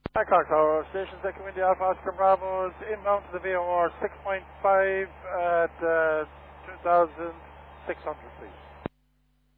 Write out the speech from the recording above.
Bangkok Tower, station Echo India Alpha Oscar Bravo's inbound to the VOR 6.5 at 2,600 feet.